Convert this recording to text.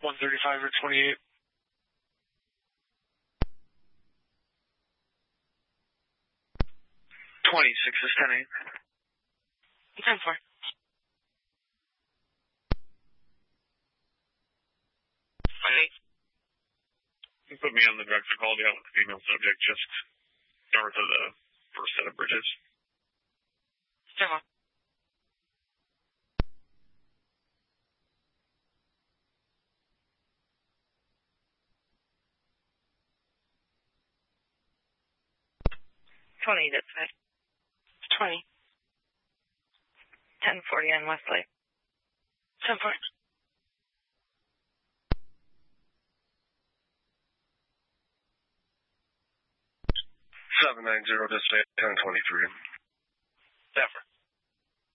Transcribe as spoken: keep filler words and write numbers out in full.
one thirty-five or twenty-eight. twenty-six is ten eight. ten four. You put me on the director call out with the female subject just north of the first set of bridges. ten four. twenty, that's right. twenty. ten forty on Westlake. ten forty. seven nine zero, dispatch ten twenty-three. Zephyr.